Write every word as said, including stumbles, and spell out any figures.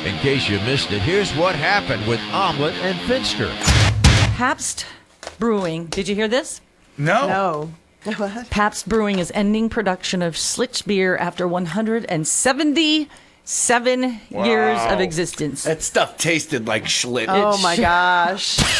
In case you missed it, here's what happened with Omelet and Finster. Pabst Brewing. Did you hear this? No. No. What? Pabst Brewing is ending production of Schlitz beer after one hundred seventy-seven Wow. years of existence. That stuff tasted like Schlitz. Oh my gosh.